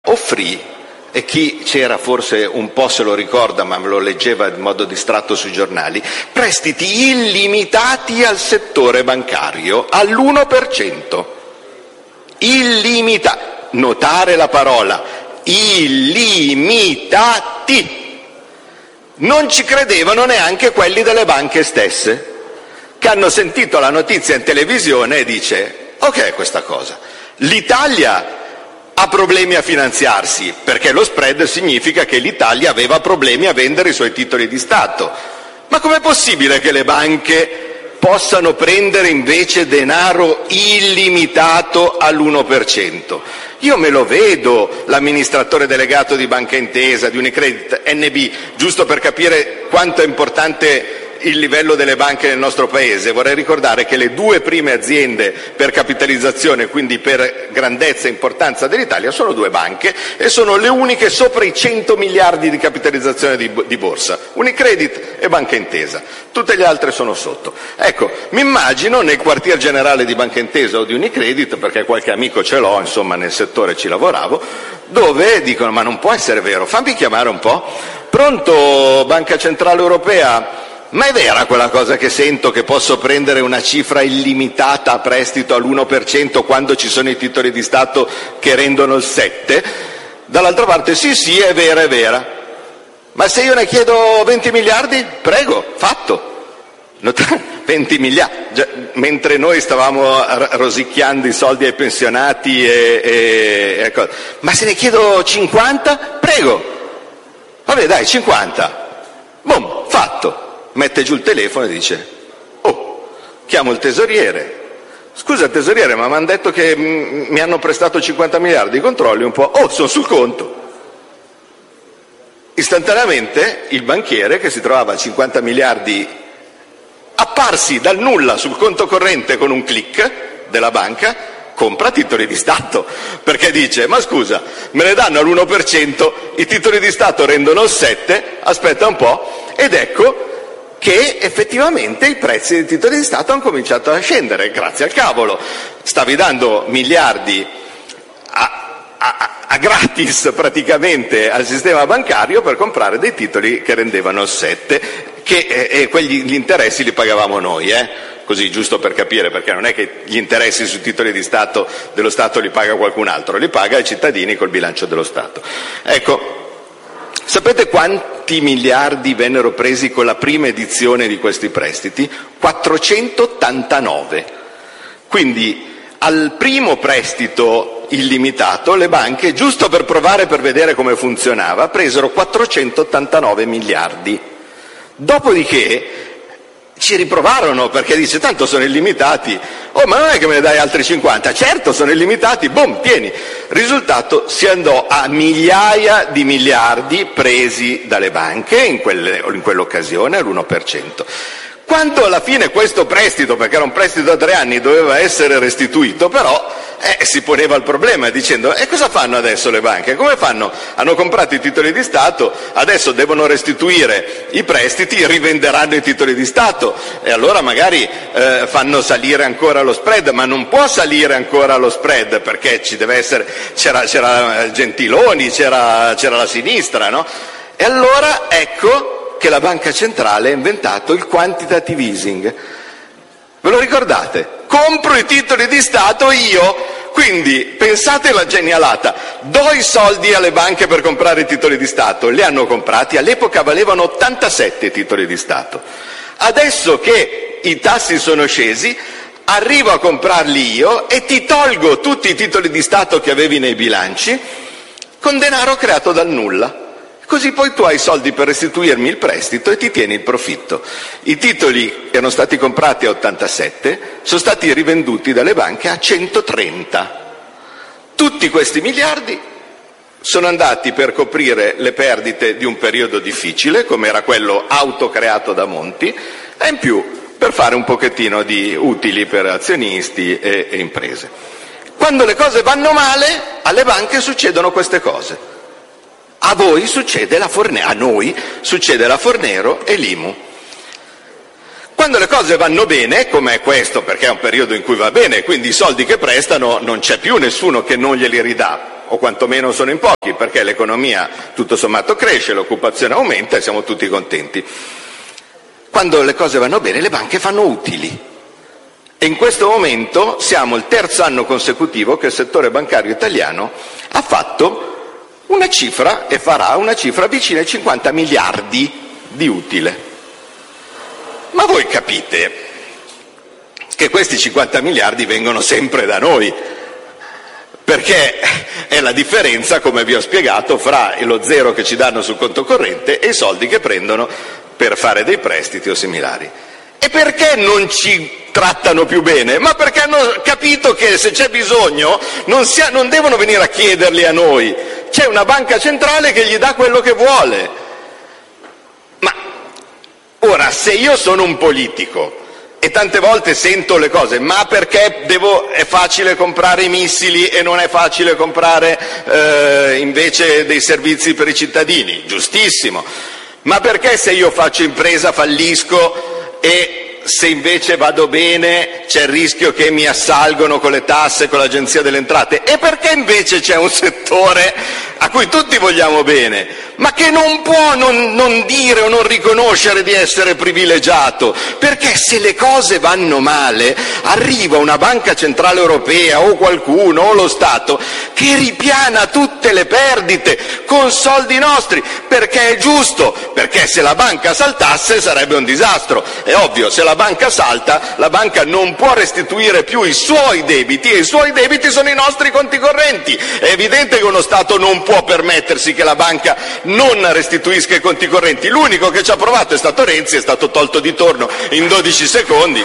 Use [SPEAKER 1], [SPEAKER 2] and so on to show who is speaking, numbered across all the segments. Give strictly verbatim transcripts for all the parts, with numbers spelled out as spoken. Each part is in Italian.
[SPEAKER 1] offrì, e chi c'era forse un po' se lo ricorda, ma me lo leggeva in modo distratto sui giornali, prestiti illimitati al settore bancario all'uno per cento. Illimitati. Notare la parola illimitati. Non ci credevano neanche quelli delle banche stesse, che hanno sentito la notizia in televisione e dice: ok, è questa cosa. L'Italia ha problemi a finanziarsi, perché lo spread significa che l'Italia aveva problemi a vendere i suoi titoli di Stato. Ma com'è possibile che le banche possano prendere invece denaro illimitato all'uno per cento? Io me lo vedo l'amministratore delegato di Banca Intesa, di Unicredit, N B, giusto per capire quanto è importante il livello delle banche nel nostro paese. Vorrei ricordare che le due prime aziende per capitalizzazione, quindi per grandezza e importanza dell'Italia, sono due banche e sono le uniche sopra i cento miliardi di capitalizzazione di, di borsa, Unicredit e Banca Intesa. Tutte le altre sono sotto. Ecco, mi immagino nel quartier generale di Banca Intesa o di Unicredit, perché qualche amico ce l'ho, insomma nel settore ci lavoravo, dove dicono: ma non può essere vero, fammi chiamare un po'. Pronto, Banca Centrale Europea? Ma è vera quella cosa che sento, che posso prendere una cifra illimitata a prestito all'uno per cento quando ci sono i titoli di Stato che rendono il sette? Dall'altra parte: sì, sì, è vera, è vera. Ma se io ne chiedo venti miliardi? Prego, fatto. venti miliardi. Già, mentre noi stavamo rosicchiando i soldi ai pensionati e, e, e cose. Ma se ne chiedo cinquanta? Prego. Vabbè, dai, cinquanta. Boom, fatto. Mette giù il telefono e dice: oh, chiamo il tesoriere. Scusa tesoriere, ma mi hanno detto che m- mi hanno prestato cinquanta miliardi, controlli un po'. Oh, sono sul conto. Istantaneamente il banchiere, che si trovava cinquanta miliardi apparsi dal nulla sul conto corrente con un click della banca, compra titoli di Stato, perché dice: ma scusa, me ne danno all'uno per cento, i titoli di Stato rendono il sette, aspetta un po', ed ecco che effettivamente i prezzi dei titoli di Stato hanno cominciato a scendere, grazie al cavolo. Stavi dando miliardi a, a, a gratis praticamente al sistema bancario per comprare dei titoli che rendevano il sette, che, e, e quegli, gli interessi li pagavamo noi, eh? Così giusto per capire, perché non è che gli interessi sui titoli di Stato dello Stato li paga qualcun altro, li paga i cittadini col bilancio dello Stato. Ecco, sapete quanti miliardi vennero presi con la prima edizione di questi prestiti? quattrocentottantanove. Quindi al primo prestito illimitato le banche, giusto per provare, per vedere come funzionava, presero quattrocentottantanove miliardi. Dopodiché ci riprovarono, perché dice: tanto sono illimitati. Oh, ma non è che me ne dai altri cinquanta? Certo, sono illimitati, boom, tieni. Risultato: si andò a migliaia di miliardi presi dalle banche in, quelle, in quell'occasione all'uno per cento. Quando alla fine questo prestito, perché era un prestito da tre anni, doveva essere restituito, però eh, si poneva il problema dicendo: e cosa fanno adesso le banche? Come fanno? Hanno comprato i titoli di Stato, adesso devono restituire i prestiti, rivenderanno i titoli di Stato e allora magari eh, fanno salire ancora lo spread, ma non può salire ancora lo spread perché ci deve essere, c'era, c'era Gentiloni, c'era, c'era la sinistra, no? E allora ecco che la Banca Centrale ha inventato il quantitative easing. Ve lo ricordate? Compro i titoli di Stato io, quindi pensate alla genialata, do i soldi alle banche per comprare i titoli di Stato, li hanno comprati, all'epoca valevano ottantasette titoli di Stato. Adesso che i tassi sono scesi, arrivo a comprarli io e ti tolgo tutti i titoli di Stato che avevi nei bilanci con denaro creato dal nulla. Così poi tu hai i soldi per restituirmi il prestito e ti tieni il profitto. I titoli erano stati comprati a ottantasette, sono stati rivenduti dalle banche a centotrenta. Tutti questi miliardi sono andati per coprire le perdite di un periodo difficile, come era quello autocreato da Monti, e in più per fare un pochettino di utili per azionisti e, e imprese. Quando le cose vanno male, alle banche succedono queste cose. A voi succede la Fornero, a noi succede la Fornero e l'I M U. Quando le cose vanno bene, come è questo, perché è un periodo in cui va bene, quindi i soldi che prestano non c'è più nessuno che non glieli ridà. o quantomeno sono in pochi, perché l'economia tutto sommato cresce, l'occupazione aumenta e siamo tutti contenti. Quando le cose vanno bene, le banche fanno utili. E in questo momento siamo il terzo anno consecutivo che il settore bancario italiano ha fatto una cifra e farà una cifra vicina ai cinquanta miliardi di utile. Ma voi capite che questi cinquanta miliardi vengono sempre da noi, perché è la differenza, come vi ho spiegato, fra lo zero che ci danno sul conto corrente e i soldi che prendono per fare dei prestiti o similari. E perché non ci trattano più bene? Ma perché hanno capito che se c'è bisogno non, si ha, non devono venire a chiederli a noi, c'è una banca centrale che gli dà quello che vuole. Ma ora, se io sono un politico e tante volte sento le cose, ma perché devo, è facile comprare i missili e non è facile comprare eh, invece dei servizi per i cittadini? Giustissimo. Ma perché se io faccio impresa fallisco e se invece vado bene c'è il rischio che mi assalgono con le tasse, con l'Agenzia delle Entrate? E perché invece c'è un settore a cui tutti vogliamo bene, ma che non può non, non dire o non riconoscere di essere privilegiato? Perché se le cose vanno male, arriva una banca centrale europea o qualcuno o lo Stato che ripiana tutte le perdite con soldi nostri, perché è giusto, perché se la banca saltasse sarebbe un disastro. È ovvio, se la banca salta, la banca non può restituire più i suoi debiti e i suoi debiti sono i nostri conti correnti. È evidente che uno Stato non può permettersi che la banca non restituisca i conti correnti. L'unico che ci ha provato è stato Renzi, è stato tolto di torno in dodici secondi.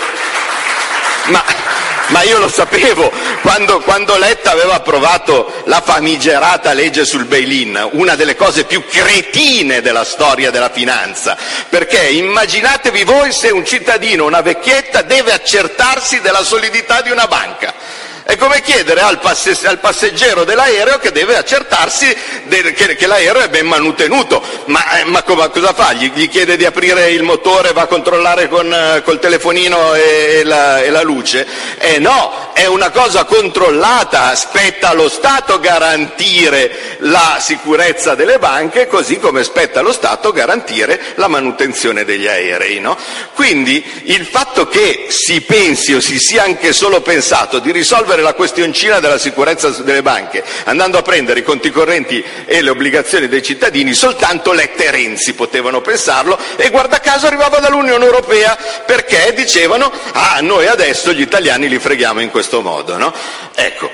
[SPEAKER 1] Ma, ma io lo sapevo, quando, quando Letta aveva approvato la famigerata legge sul bail-in, una delle cose più cretine della storia della finanza, perché immaginatevi voi se un cittadino, una vecchietta, deve accertarsi della solidità di una banca. È come chiedere al, passe, al passeggero dell'aereo che deve accertarsi de, che, che l'aereo è ben manutenuto. Ma, eh, ma co- cosa fa? Gli, gli chiede di aprire il motore, va a controllare con, eh, col telefonino e, e, la, e la luce? Eh no, è una cosa controllata, spetta allo Stato garantire la sicurezza delle banche, così come spetta allo Stato garantire la manutenzione degli aerei, no? Quindi il fatto che si pensi o si sia anche solo pensato di risolvere la questioncina della sicurezza delle banche andando a prendere i conti correnti e le obbligazioni dei cittadini, soltanto Letta e Renzi potevano pensarlo, e guarda caso arrivava dall'Unione Europea, perché dicevano: ah, noi adesso gli italiani li freghiamo in questo modo, no? Ecco,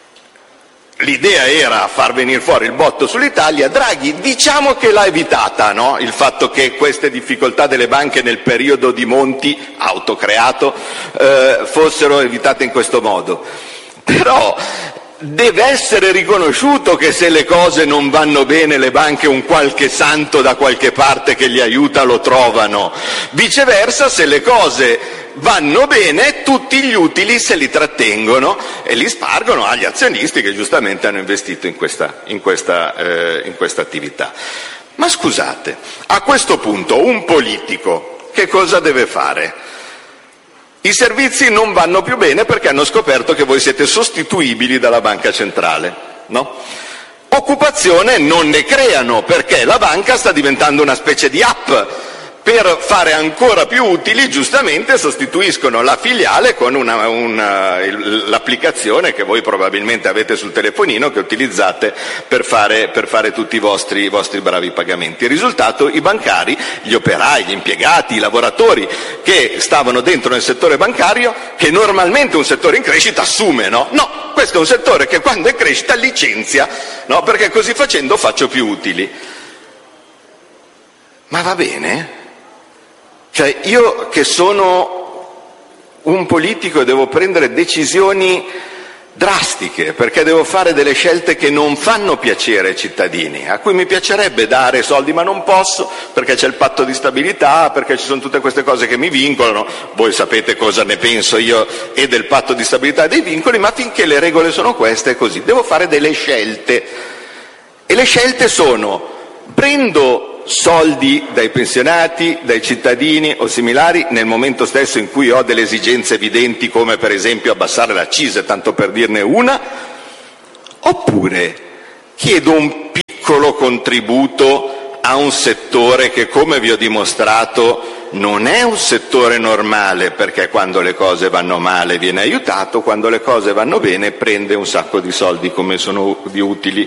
[SPEAKER 1] l'idea era far venire fuori il botto sull'Italia. Draghi diciamo che l'ha evitata, no? Il fatto che queste difficoltà delle banche nel periodo di Monti, autocreato, eh, fossero evitate in questo modo. Però deve essere riconosciuto che se le cose non vanno bene le banche un qualche santo da qualche parte che li aiuta lo trovano. Viceversa, se le cose vanno bene, tutti gli utili se li trattengono e li spargono agli azionisti che giustamente hanno investito in questa, in questa, eh, in questa attività. Ma scusate, a questo punto un politico che cosa deve fare? I servizi non vanno più bene perché hanno scoperto che voi siete sostituibili dalla banca centrale, no? Occupazione non ne creano perché la banca sta diventando una specie di app. Per fare ancora più utili, giustamente, sostituiscono la filiale con una, una, l'applicazione che voi probabilmente avete sul telefonino, che utilizzate per fare, per fare tutti i vostri, i vostri bravi pagamenti. Il risultato, i bancari, gli operai, gli impiegati, i lavoratori che stavano dentro nel settore bancario, che normalmente un settore in crescita assume, no? No, questo è un settore che quando è in crescita licenzia, no? Perché così facendo faccio più utili. Ma va bene? Cioè, io che sono un politico e devo prendere decisioni drastiche, perché devo fare delle scelte che non fanno piacere ai cittadini, a cui mi piacerebbe dare soldi ma non posso, perché c'è il patto di stabilità, perché ci sono tutte queste cose che mi vincolano. Voi sapete cosa ne penso io e del patto di stabilità e dei vincoli, ma finché le regole sono queste è così. Devo fare delle scelte, e le scelte sono: prendo soldi dai pensionati, dai cittadini o similari nel momento stesso in cui ho delle esigenze evidenti, come per esempio abbassare l'accise, tanto per dirne una, oppure chiedo un piccolo contributo a un settore che, come vi ho dimostrato, non è un settore normale, perché quando le cose vanno male viene aiutato, quando le cose vanno bene prende un sacco di soldi come sono di utili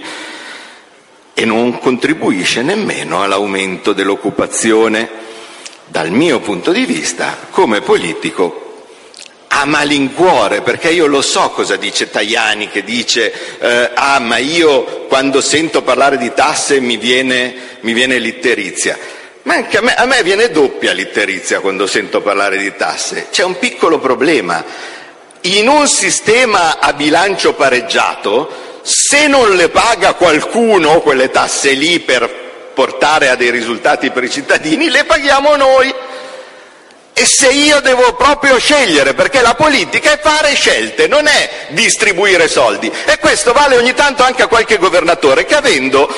[SPEAKER 1] e non contribuisce nemmeno all'aumento dell'occupazione. Dal mio punto di vista, come politico, a malincuore, perché io lo so cosa dice Tajani, che dice eh, ah ma io quando sento parlare di tasse mi viene, mi viene l'itterizia. Ma anche a me, a me viene doppia l'itterizia quando sento parlare di tasse. C'è un piccolo problema: in un sistema a bilancio pareggiato, se non le paga qualcuno quelle tasse lì per portare a dei risultati per i cittadini, le paghiamo noi. E se io devo proprio scegliere, perché la politica è fare scelte, non è distribuire soldi, e questo vale ogni tanto anche a qualche governatore che, avendo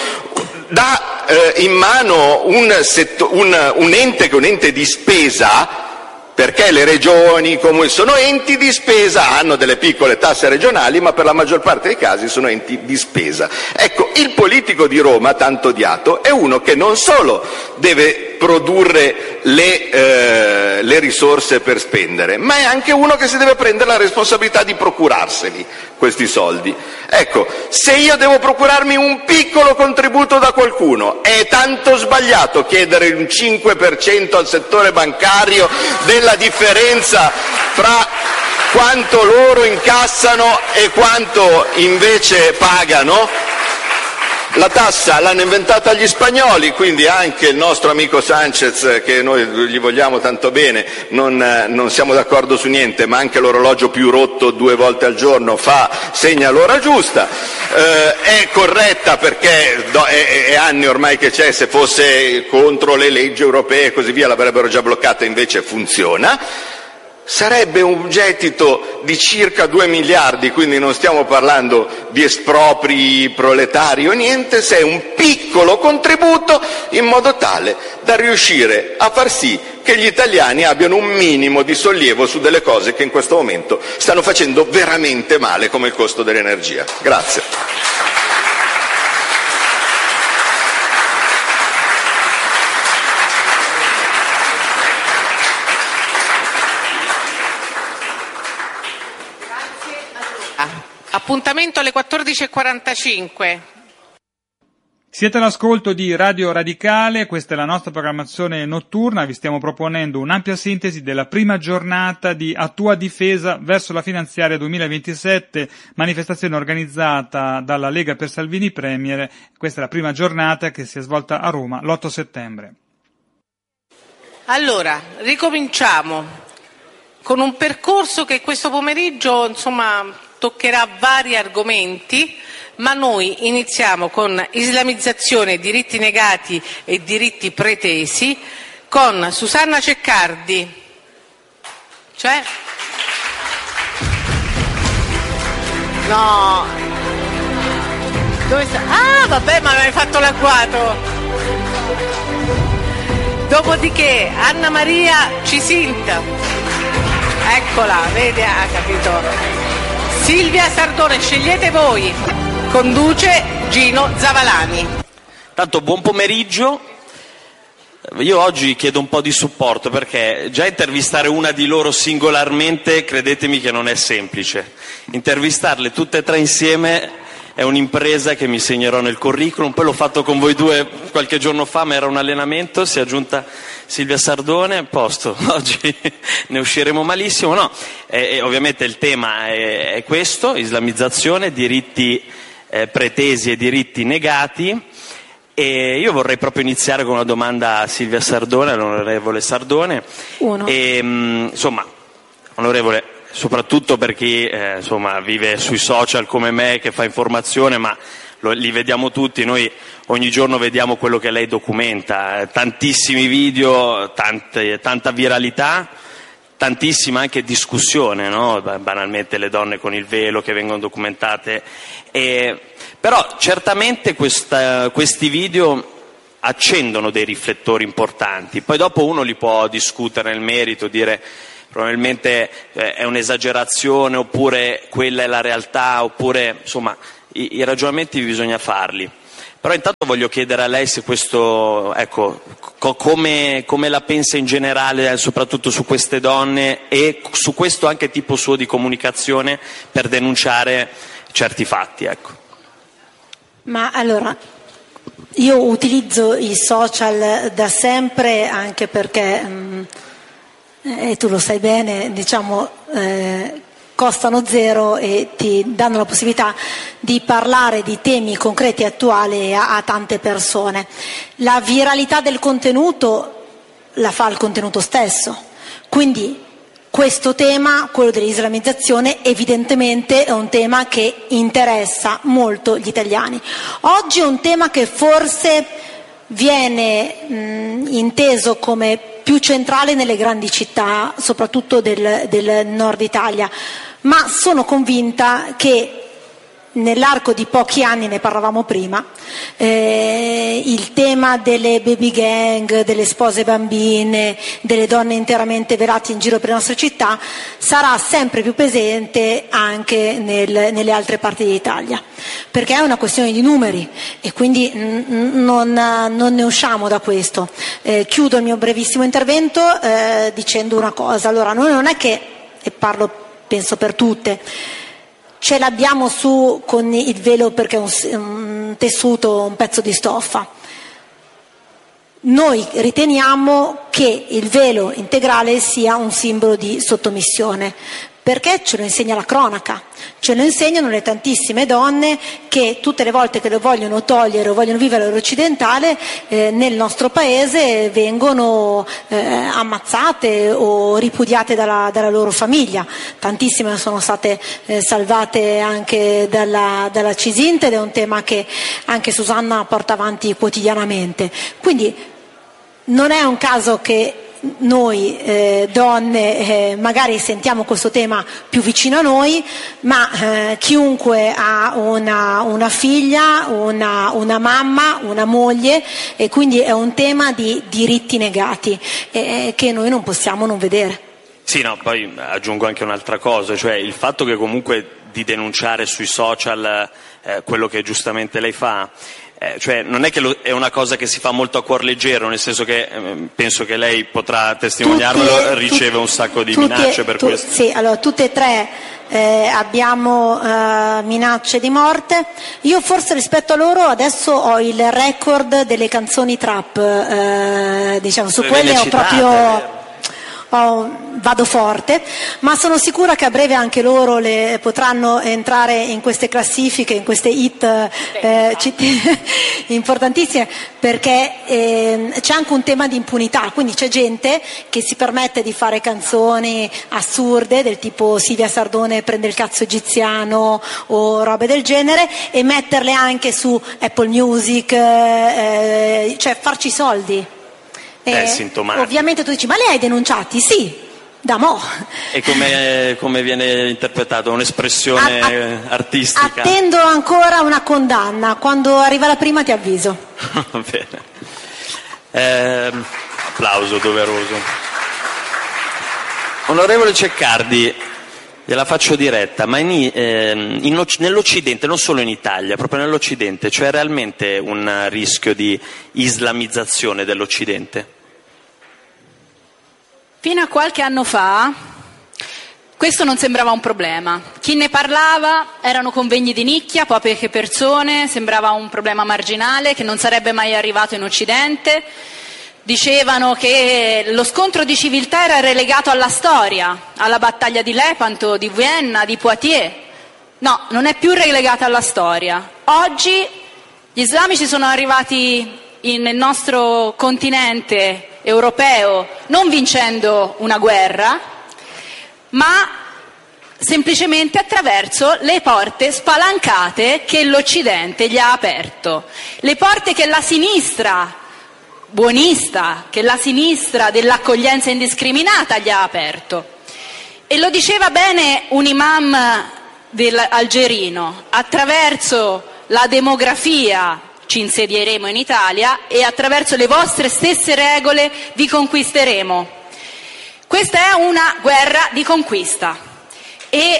[SPEAKER 1] da eh, in mano un, setto, un, un ente che è un ente di spesa, perché le regioni come sono enti di spesa, hanno delle piccole tasse regionali, ma per la maggior parte dei casi sono enti di spesa. Ecco, il politico di Roma, tanto odiato, è uno che non solo deve produrre le, eh, le risorse per spendere, ma è anche uno che si deve prendere la responsabilità di procurarseli questi soldi. Ecco, se io devo procurarmi un piccolo contributo da qualcuno, è tanto sbagliato chiedere un cinque per cento al settore bancario della differenza fra quanto loro incassano e quanto invece pagano. La tassa l'hanno inventata gli spagnoli, quindi anche il nostro amico Sanchez, che noi gli vogliamo tanto bene, non, non siamo d'accordo su niente, ma anche l'orologio più rotto due volte al giorno fa, segna l'ora giusta. Eh, è corretta perché do, è, è anni ormai che c'è, se fosse contro le leggi europee e così via l'avrebbero già bloccata, invece funziona. Sarebbe un gettito di circa due miliardi, quindi non stiamo parlando di espropri proletari o niente, se è un piccolo contributo in modo tale da riuscire a far sì che gli italiani abbiano un minimo di sollievo su delle cose che in questo momento stanno facendo veramente male, come il costo dell'energia. Grazie.
[SPEAKER 2] Appuntamento alle quattordici e quarantacinque.
[SPEAKER 3] Siete all'ascolto di Radio Radicale, questa è la nostra programmazione notturna, vi stiamo proponendo un'ampia sintesi della prima giornata di A Tua Difesa verso la finanziaria duemilaventisette, manifestazione organizzata dalla Lega per Salvini Premier. Questa è la prima giornata che si è svolta a Roma l'otto settembre.
[SPEAKER 2] Allora, ricominciamo con un percorso che questo pomeriggio, insomma, toccherà vari argomenti, ma noi iniziamo con islamizzazione, diritti negati e diritti pretesi, con Susanna Ceccardi. Cioè? No. Dove sta? Ah, vabbè, ma mi hai fatto l'agguato. Dopodiché Anna Maria Cisinta. Eccola, vedi, ha capito. Silvia Sardone, scegliete voi. Conduce Gino Zavalani.
[SPEAKER 4] Tanto buon pomeriggio. Io oggi chiedo un po' di supporto, perché già intervistare una di loro singolarmente, credetemi che non è semplice. Intervistarle tutte e tre insieme è un'impresa che mi segnerò nel curriculum. Poi l'ho fatto con voi due qualche giorno fa, ma era un allenamento, si è aggiunta Silvia Sardone, a posto, oggi ne usciremo malissimo. No, e, e ovviamente il tema è, è questo, islamizzazione, diritti eh, pretesi e diritti negati. E io vorrei proprio iniziare con una domanda a Silvia Sardone, all'onorevole Sardone.
[SPEAKER 2] Uno.
[SPEAKER 4] E, mh, insomma, onorevole, soprattutto per chi eh, insomma, vive sui social come me, che fa informazione, ma lo, li vediamo tutti, noi ogni giorno vediamo quello che lei documenta, tantissimi video, tante, tanta viralità, tantissima anche discussione, no? Banalmente le donne con il velo che vengono documentate, e, però certamente questa, questi video accendono dei riflettori importanti, poi dopo uno li può discutere nel merito, dire probabilmente eh, è un'esagerazione, oppure quella è la realtà, oppure insomma i, i ragionamenti bisogna farli. Però intanto voglio chiedere a lei se questo, ecco, co- come, come la pensa in generale, soprattutto su queste donne e su questo anche tipo suo di comunicazione per denunciare certi fatti, ecco.
[SPEAKER 5] Ma allora, io utilizzo i social da sempre anche perché, mh, e tu lo sai bene, diciamo, eh, costano zero e ti danno la possibilità di parlare di temi concreti e attuali a, a tante persone. La viralità del contenuto la fa il contenuto stesso, quindi questo tema, quello dell'islamizzazione, evidentemente è un tema che interessa molto gli italiani. Oggi è un tema che forse viene mh, inteso come più centrale nelle grandi città, soprattutto del, del nord Italia, ma sono convinta che nell'arco di pochi anni, ne parlavamo prima, eh, il tema delle baby gang, delle spose bambine, delle donne interamente velate in giro per le nostre città sarà sempre più presente anche nel, nelle altre parti d'Italia, perché è una questione di numeri e quindi n- non, non ne usciamo da questo. Eh, chiudo il mio brevissimo intervento eh, dicendo una cosa. Allora, noi non è che, e parlo penso per tutte, ce l'abbiamo su con il velo perché è un, un tessuto, un pezzo di stoffa. Noi riteniamo che il velo integrale sia un simbolo di sottomissione, perché ce lo insegna la cronaca, ce lo insegnano le tantissime donne che tutte le volte che lo vogliono togliere o vogliono vivere l'occidentale eh, nel nostro paese vengono eh, ammazzate o ripudiate dalla, dalla loro famiglia. Tantissime sono state eh, salvate anche dalla, dalla Cisint ed è un tema che anche Susanna porta avanti quotidianamente. Quindi non è un caso che noi eh, donne eh, magari sentiamo questo tema più vicino a noi, ma eh, chiunque ha una, una figlia, una, una mamma, una moglie, e quindi è un tema di diritti negati eh, che noi non possiamo non vedere.
[SPEAKER 4] Sì, no, poi aggiungo anche un'altra cosa, cioè il fatto che comunque di denunciare sui social eh, quello che giustamente lei fa, Eh, cioè non è che lo, è una cosa che si fa molto a cuor leggero, nel senso che eh, penso che lei potrà testimoniarmelo, tutte, riceve tutte, un sacco di tutte, minacce per tu, questo.
[SPEAKER 5] Sì, allora tutte e tre eh, abbiamo eh, minacce di morte. Io forse rispetto a loro adesso ho il record delle canzoni trap, eh, diciamo, su quelle ho proprio... Oh, vado forte, ma sono sicura che a breve anche loro le potranno entrare in queste classifiche, in queste hit eh, importantissime, perché eh, c'è anche un tema di impunità, quindi c'è gente che si permette di fare canzoni assurde del tipo Silvia Sardone prende il cazzo egiziano o robe del genere e metterle anche su Apple Music, eh, cioè farci soldi.
[SPEAKER 4] È sintomatico.
[SPEAKER 5] Ovviamente tu dici, ma lei hai denunciati? Sì, da mo'.
[SPEAKER 4] E come, come viene interpretato? Un'espressione a, a, artistica?
[SPEAKER 5] Attendo ancora una condanna, quando arriva la prima ti avviso.
[SPEAKER 4] Va bene. Eh, applauso doveroso. Onorevole Ceccardi, gliela faccio diretta, ma in, eh, in, nell'Occidente, non solo in Italia, proprio nell'Occidente, c'è realmente un rischio di islamizzazione dell'Occidente?
[SPEAKER 6] Fino a qualche anno fa questo non sembrava un problema. Chi ne parlava erano convegni di nicchia, poche persone, sembrava un problema marginale che non sarebbe mai arrivato in Occidente. Dicevano che lo scontro di civiltà era relegato alla storia, alla battaglia di Lepanto, di Vienna, di Poitiers. No, non è più relegata alla storia. Oggi gli islamici sono arrivati in, nel nostro continente europeo non vincendo una guerra, ma semplicemente attraverso le porte spalancate che l'Occidente gli ha aperto, le porte che la sinistra buonista, che la sinistra dell'accoglienza indiscriminata gli ha aperto. E lo diceva bene un imam del algerino: attraverso la demografia ci insedieremo in Italia e attraverso le vostre stesse regole vi conquisteremo. Questa è una guerra di conquista e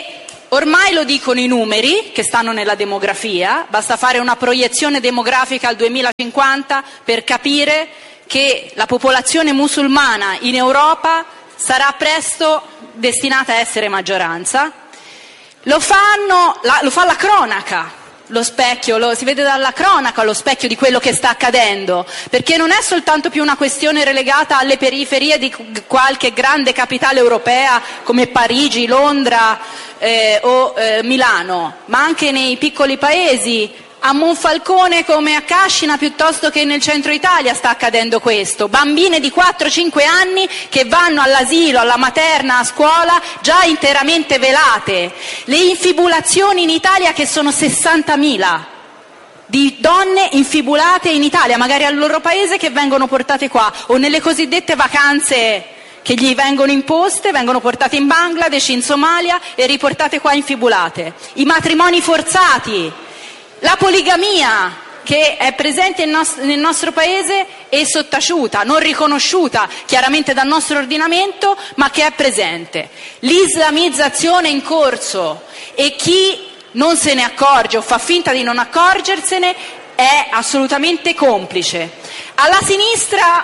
[SPEAKER 6] Ormai lo dicono i numeri che stanno nella demografia, basta fare una proiezione demografica al duemilacinquanta per capire che la popolazione musulmana in Europa sarà presto destinata a essere maggioranza. Lo fanno, la, lo fa la cronaca, lo specchio, lo, si vede dalla cronaca lo specchio di quello che sta accadendo, perché non è soltanto più una questione relegata alle periferie di qualche grande capitale europea come Parigi, Londra eh, o eh, Milano, ma anche nei piccoli paesi. A Monfalcone come a Cascina piuttosto che nel centro Italia sta accadendo questo. Bambine di quattro cinque anni che vanno all'asilo, alla materna, a scuola già interamente velate. Le infibulazioni in Italia che sono sessantamila di donne infibulate in Italia, magari al loro paese, che vengono portate qua o nelle cosiddette vacanze che gli vengono imposte, vengono portate in Bangladesh, in Somalia e riportate qua infibulate. I matrimoni forzati. La poligamia che è presente nel nostro paese e sottaciuta, non riconosciuta chiaramente dal nostro ordinamento, ma che è presente. L'islamizzazione in corso e chi non se ne accorge o fa finta di non accorgersene è assolutamente complice. Alla sinistra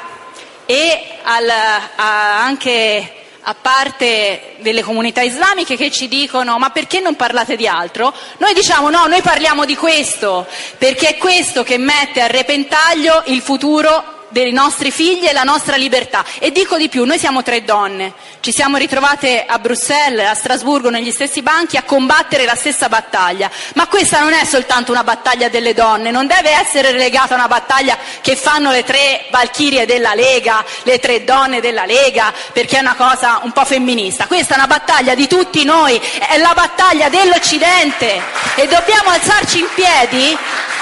[SPEAKER 6] e al, a, anche a parte delle comunità islamiche che ci dicono ma perché non parlate di altro? Noi diciamo no, noi parliamo di questo, perché è questo che mette a repentaglio il futuro dei nostri figli e la nostra libertà. E dico di più, noi siamo tre donne, ci siamo ritrovate a Bruxelles, a Strasburgo, negli stessi banchi a combattere la stessa battaglia, ma questa non è soltanto una battaglia delle donne, non deve essere relegata a una battaglia che fanno le tre valchirie della Lega, le tre donne della Lega, perché è una cosa un po' femminista. Questa è una battaglia di tutti noi, è la battaglia dell'Occidente e dobbiamo alzarci in piedi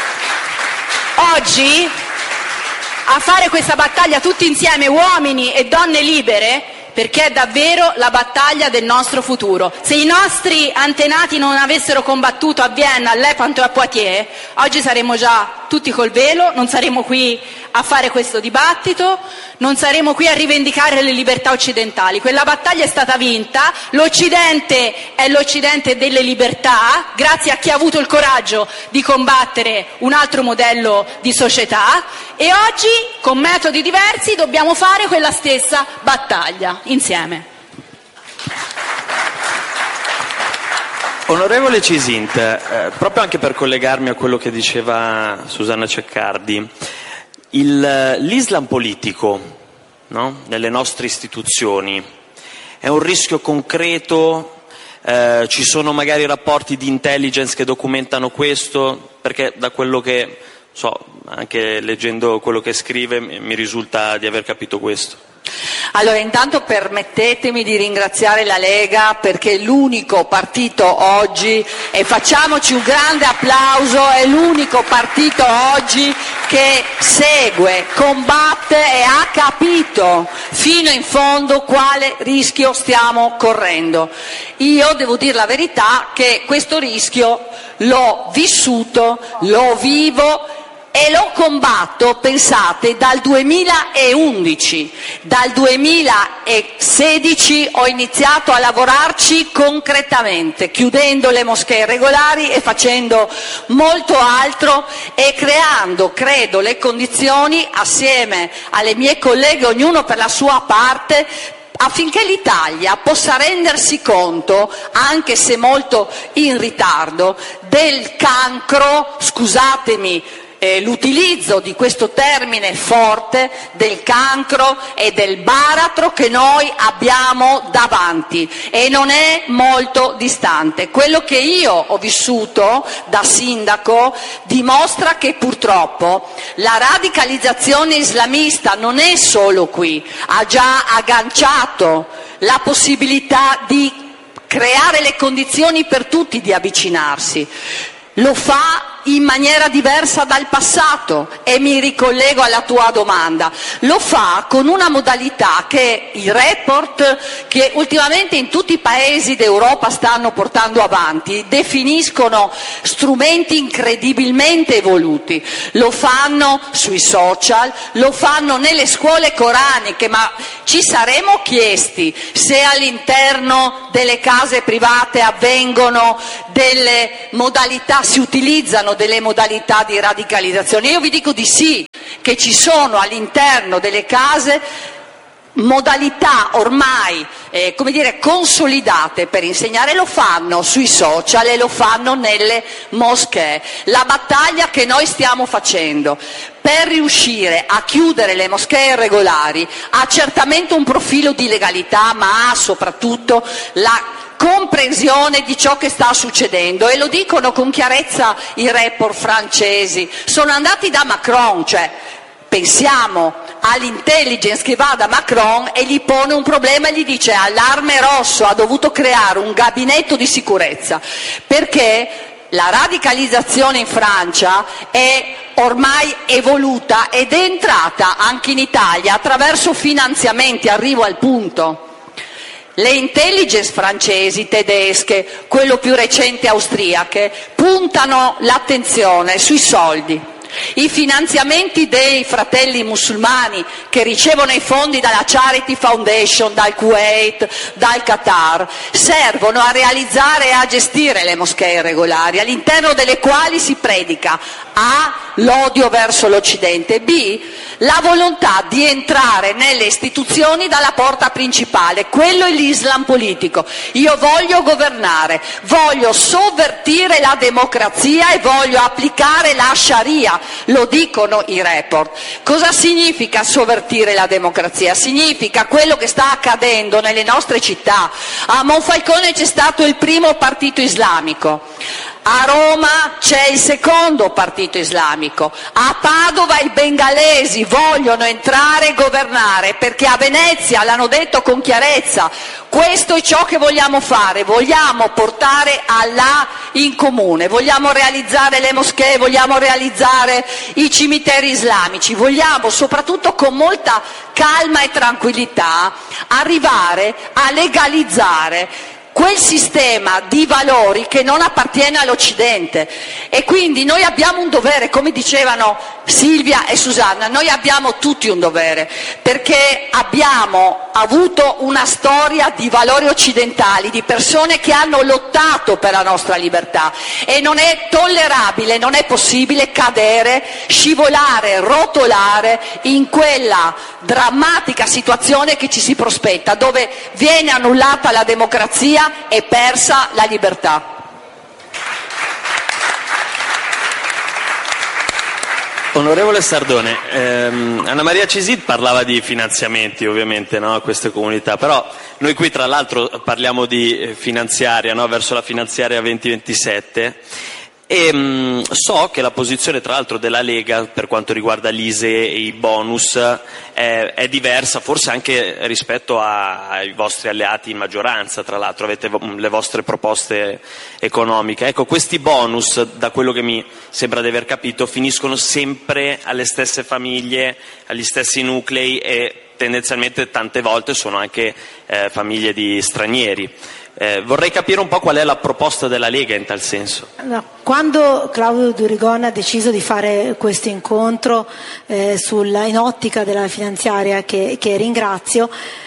[SPEAKER 6] oggi a fare questa battaglia tutti insieme, uomini e donne libere, perché è davvero la battaglia del nostro futuro. Se i nostri antenati non avessero combattuto a Vienna, a Lepanto e a Poitiers, oggi saremmo già tutti col velo, non saremmo qui a fare questo dibattito, non saremo qui a rivendicare le libertà occidentali. Quella battaglia è stata vinta, l'Occidente è l'Occidente delle libertà, grazie a chi ha avuto il coraggio di combattere un altro modello di società, e oggi con metodi diversi dobbiamo fare quella stessa battaglia insieme.
[SPEAKER 4] Onorevole Cisint, eh, proprio anche per collegarmi a quello che diceva Susanna Ceccardi, il, l'Islam politico, no? Nelle nostre istituzioni è un rischio concreto, eh, ci sono magari rapporti di intelligence che documentano questo, perché da quello che so, anche leggendo quello che scrive, mi risulta di aver capito questo.
[SPEAKER 7] Allora, intanto permettetemi di ringraziare la Lega perché è l'unico partito oggi, e facciamoci un grande applauso, è l'unico partito oggi che segue, combatte e ha capito fino in fondo quale rischio stiamo correndo. Io devo dire la verità che questo rischio l'ho vissuto, lo vivo e lo combatto, pensate, dal duemilaundici. Dal duemilasedici ho iniziato a lavorarci concretamente, chiudendo le moschee irregolari e facendo molto altro e creando, credo, le condizioni assieme alle mie colleghe, ognuno per la sua parte, affinché l'Italia possa rendersi conto, anche se molto in ritardo, del cancro, scusatemi, Eh, l'utilizzo di questo termine forte, del cancro e del baratro che noi abbiamo davanti, e non è molto distante. Quello che io ho vissuto da sindaco dimostra che purtroppo la radicalizzazione islamista non è solo qui, ha già agganciato la possibilità di creare le condizioni per tutti di avvicinarsi. Lo fa in maniera diversa dal passato, e mi ricollego alla tua domanda, lo fa con una modalità che i report che ultimamente in tutti i paesi d'Europa stanno portando avanti definiscono strumenti incredibilmente evoluti. Lo fanno sui social, lo fanno nelle scuole coraniche, ma ci saremmo chiesti se all'interno delle case private avvengono delle modalità, si utilizzano delle modalità di radicalizzazione. Io vi dico di sì, che ci sono all'interno delle case modalità ormai eh, come dire consolidate per insegnare. Lo fanno sui social e lo fanno nelle moschee. La battaglia che noi stiamo facendo per riuscire a chiudere le moschee irregolari ha certamente un profilo di legalità, ma ha soprattutto la comprensione di ciò che sta succedendo, e lo dicono con chiarezza i report francesi. Sono andati da Macron, cioè pensiamo all'intelligence che va da Macron e gli pone un problema e gli dice: allarme rosso, ha dovuto creare un gabinetto di sicurezza, perché la radicalizzazione in Francia è ormai evoluta ed è entrata anche in Italia attraverso finanziamenti. Arrivo al punto. Le intelligence francesi, tedesche, quello più recente austriache, puntano l'attenzione sui soldi. I finanziamenti dei fratelli musulmani che ricevono i fondi dalla Charity Foundation, dal Kuwait, dal Qatar, servono a realizzare e a gestire le moschee irregolari, all'interno delle quali si predica A. l'odio verso l'Occidente, B. la volontà di entrare nelle istituzioni dalla porta principale. Quello è l'Islam politico. Io voglio governare, voglio sovvertire la democrazia e voglio applicare la Sharia. Lo dicono i report. Cosa significa sovvertire la democrazia? Significa quello che sta accadendo nelle nostre città. A Monfalcone c'è stato il primo partito islamico. A Roma c'è il secondo partito islamico, a Padova i bengalesi vogliono entrare e governare, perché a Venezia l'hanno detto con chiarezza: questo è ciò che vogliamo fare, vogliamo portare Allah in comune, vogliamo realizzare le moschee, vogliamo realizzare i cimiteri islamici, vogliamo soprattutto con molta calma e tranquillità arrivare a legalizzare quel sistema di valori che non appartiene all'Occidente. E quindi noi abbiamo un dovere, come dicevano Silvia e Susanna, noi abbiamo tutti un dovere, perché abbiamo avuto una storia di valori occidentali, di persone che hanno lottato per la nostra libertà, e non è tollerabile, non è possibile cadere, scivolare, rotolare in quella drammatica situazione che ci si prospetta, dove viene annullata la democrazia e persa la libertà.
[SPEAKER 4] Onorevole Sardone, ehm, Anna Maria Cesid parlava di finanziamenti ovviamente, no, a queste comunità, però noi qui tra l'altro parliamo di finanziaria, no, verso la finanziaria venti ventisette, e mh, so che la posizione tra l'altro della Lega per quanto riguarda l'I S E e i bonus è, è diversa, forse anche rispetto a, ai vostri alleati in maggioranza. Tra l'altro avete le vostre proposte economiche. Ecco, questi bonus, da quello che mi sembra di aver capito, finiscono sempre alle stesse famiglie, agli stessi nuclei, e tendenzialmente tante volte sono anche eh, famiglie di stranieri. Eh, vorrei capire un po' qual è la proposta della Lega in tal senso.
[SPEAKER 5] No, quando Claudio Durigon ha deciso di fare questo incontro eh, sulla, in ottica della finanziaria, che, che ringrazio,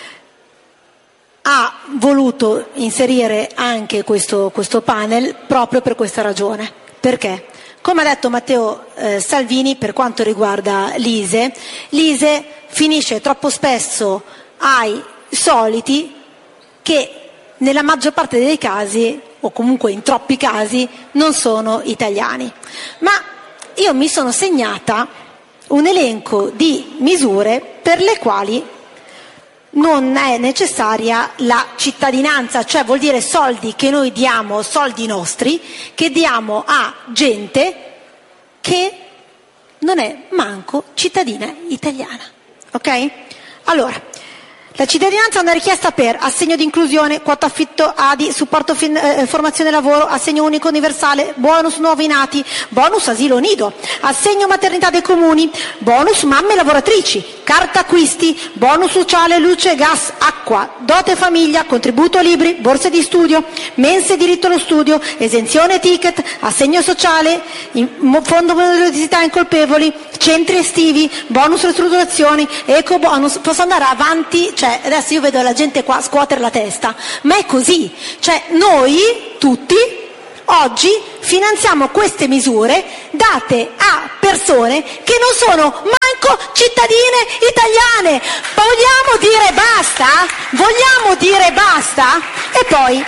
[SPEAKER 5] ha voluto inserire anche questo, questo panel proprio per questa ragione. Perché? Come ha detto Matteo eh, Salvini, per quanto riguarda l'I S E, l'I S E finisce troppo spesso ai soliti che nella maggior parte dei casi, o comunque in troppi casi, non sono italiani. Ma io mi sono segnata un elenco di misure per le quali non è necessaria la cittadinanza, cioè vuol dire soldi che noi diamo, soldi nostri, che diamo a gente che non è manco cittadina italiana. Ok? Allora, La cittadinanza è una richiesta per assegno di inclusione, quota affitto A D I, supporto fin, eh, formazione e lavoro, assegno unico universale, bonus nuovi nati, bonus asilo nido, assegno maternità dei comuni, bonus mamme lavoratrici, carta acquisti, bonus sociale luce, gas, acqua, dote famiglia, contributo libri, borse di studio, mense diritto allo studio, esenzione ticket, assegno sociale, in, fondo periodicità incolpevoli, centri estivi, bonus ristrutturazioni, eco bonus, posso andare avanti, cioè adesso io vedo la gente qua scuotere la testa, ma è così, cioè noi tutti oggi finanziamo queste misure date a persone che non sono manco cittadine italiane. Vogliamo dire basta? Vogliamo dire basta? E poi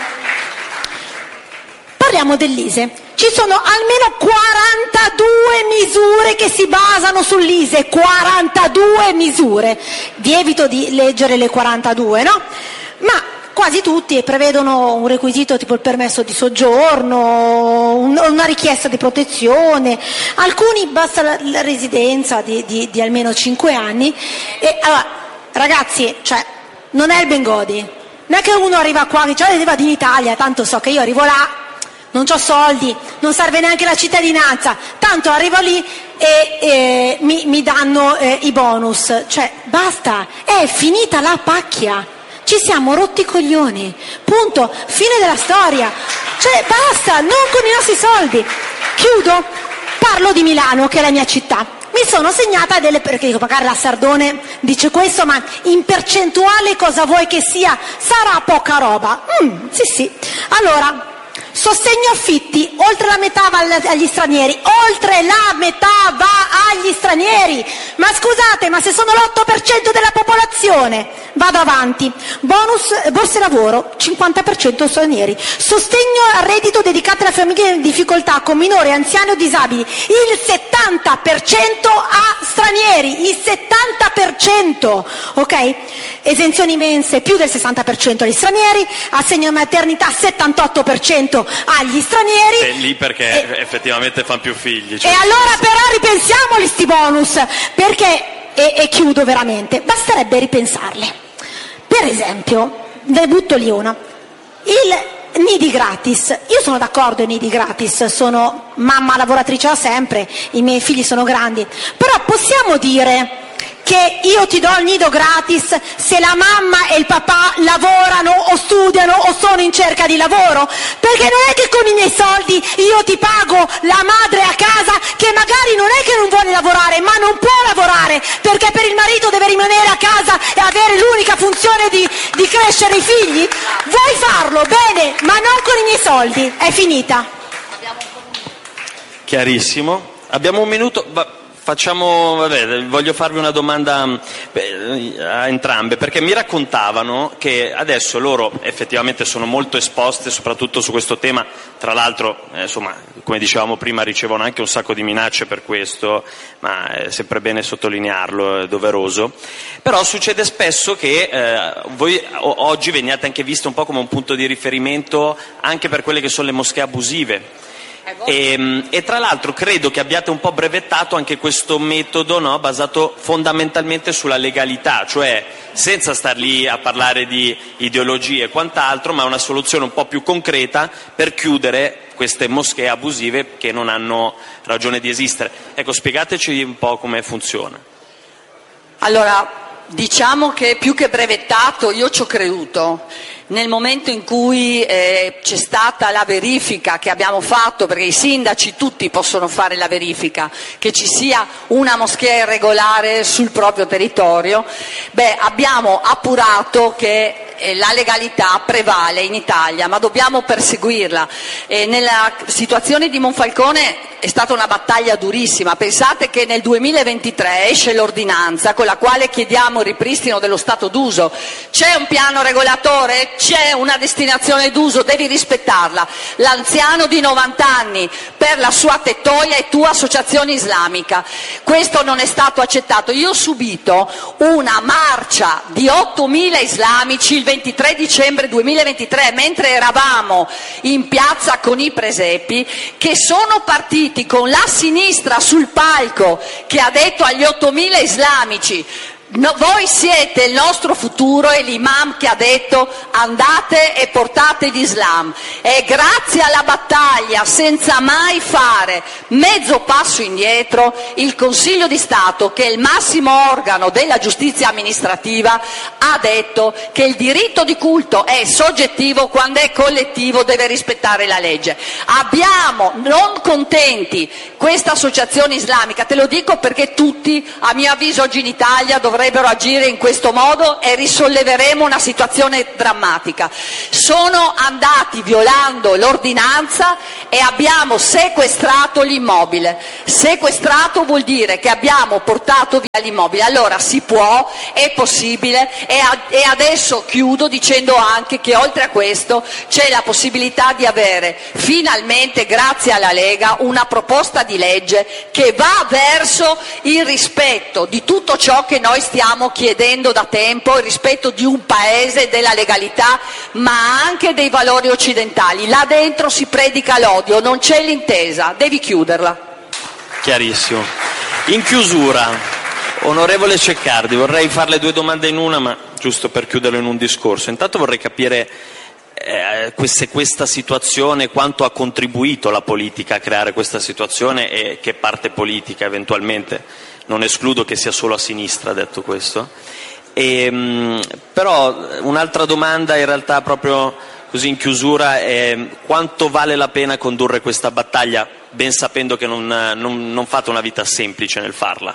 [SPEAKER 5] parliamo dell'I S E. Ci sono almeno quarantadue misure che si basano sull'I S E, quarantadue misure. Vi evito di leggere le quarantadue, no? Ma quasi tutti prevedono un requisito tipo il permesso di soggiorno, un, una richiesta di protezione, alcuni basta la, la residenza di, di, di almeno cinque anni. E allora, ragazzi, cioè, non è il Bengodi, non è che uno arriva qua e dice arriva in Italia, tanto so che io arrivo là, non c'ho soldi, non serve neanche la cittadinanza, tanto arrivo lì e, e mi, mi danno eh, i bonus, cioè basta, è finita la pacchia. Ci siamo rotti i coglioni, punto, fine della storia, cioè basta, non con i nostri soldi. Chiudo, parlo di Milano che è la mia città, mi sono segnata delle, perché dico magari la Sardone dice questo, ma in percentuale cosa vuoi che sia? Sarà poca roba, mm, sì sì, allora sostegno affitti, oltre la metà va agli stranieri, oltre la metà va agli stranieri, ma scusate, ma se sono l'otto per cento della popolazione, vado avanti, bonus, borse lavoro, cinquanta per cento stranieri, sostegno al reddito dedicato alle famiglie in difficoltà con minori, anziani o disabili, il settanta per cento a stranieri, il settanta per cento, ok? Esenzioni mense più del sessanta per cento agli stranieri, assegno maternità settantotto per cento agli stranieri.
[SPEAKER 4] È lì perché
[SPEAKER 5] e,
[SPEAKER 4] effettivamente fanno più figli. Cioè
[SPEAKER 5] e allora però ripensiamoli sti bonus, perché, e, e chiudo veramente, basterebbe ripensarli. Per esempio, ne butto lì una, il nidi gratis, io sono d'accordo ai nidi gratis, sono mamma lavoratrice da sempre, i miei figli sono grandi, però possiamo dire che io ti do il nido gratis se la mamma e il papà lavorano o studiano o sono in cerca di lavoro? Perché non è che con i miei soldi io ti pago la madre a casa che magari non è che non vuole lavorare, ma non può lavorare perché per il marito deve rimanere a casa e avere l'unica funzione di, di crescere i figli? Vuoi farlo? Bene, ma non con i miei soldi. È finita.
[SPEAKER 4] Chiarissimo. Abbiamo un minuto. Facciamo, vabbè, voglio farvi una domanda a entrambe, perché mi raccontavano che adesso loro effettivamente sono molto esposte, soprattutto su questo tema, tra l'altro, eh, insomma, come dicevamo prima, ricevono anche un sacco di minacce per questo, ma è sempre bene sottolinearlo, è doveroso. Però succede spesso che eh, voi oggi veniate anche viste un po' come un punto di riferimento anche per quelle che sono le moschee abusive. E, e tra l'altro credo che abbiate un po' brevettato anche questo metodo, no, basato fondamentalmente sulla legalità, cioè senza star lì a parlare di ideologie e quant'altro, ma una soluzione un po' più concreta per chiudere queste moschee abusive che non hanno ragione di esistere. Ecco, spiegateci un po' come funziona.
[SPEAKER 7] Allora, diciamo che più che brevettato io ci ho creduto. Nel momento in cui eh, c'è stata la verifica che abbiamo fatto, perché i sindaci tutti possono fare la verifica, che ci sia una moschea irregolare sul proprio territorio, beh, abbiamo appurato che la legalità prevale in Italia, ma dobbiamo perseguirla. E nella situazione di Monfalcone è stata una battaglia durissima. Pensate che nel duemilaventitré esce l'ordinanza con la quale chiediamo il ripristino dello stato d'uso. C'è un piano regolatore? C'è una destinazione d'uso, devi rispettarla. L'anziano di novanta anni per la sua tettoia è tua associazione islamica. Questo non è stato accettato. Io ho subito una marcia di ottomila islamici il ventitré dicembre duemilaventitré, mentre eravamo in piazza con i presepi, che sono partiti con la sinistra sul palco che ha detto agli ottomila islamici: No, voi siete il nostro futuro e l'imam che ha detto andate e portate l'Islam. E grazie alla battaglia, senza mai fare mezzo passo indietro, il Consiglio di Stato, che è il massimo organo della giustizia amministrativa, ha detto che il diritto di culto è soggettivo, quando è collettivo deve rispettare la legge. Abbiamo, non contenti, questa associazione islamica, te lo dico perché tutti, a mio avviso, oggi in Italia dovrebbero dovrebbero agire in questo modo e risolleveremo una situazione drammatica. Sono andati violando l'ordinanza e abbiamo sequestrato l'immobile. Sequestrato vuol dire che abbiamo portato via l'immobile. Allora si può, è possibile, e, a, e adesso chiudo dicendo anche che oltre a questo c'è la possibilità di avere finalmente, grazie alla Lega, una proposta di legge che va verso il rispetto di tutto ciò che noi stiamo chiedendo da tempo, il rispetto di un paese, della legalità, ma anche dei valori occidentali. Là dentro si predica l'odio, non c'è l'intesa, devi chiuderla.
[SPEAKER 4] Chiarissimo. In chiusura, onorevole Ceccardi, vorrei farle due domande in una, ma giusto per chiuderlo in un discorso. Intanto vorrei capire eh, se questa situazione, quanto ha contribuito la politica a creare questa situazione e che parte politica eventualmente. Non escludo che sia solo a sinistra, detto questo. E, mh, però un'altra domanda in realtà proprio così in chiusura è quanto vale la pena condurre questa battaglia ben sapendo che non, non, non fate una vita semplice nel farla?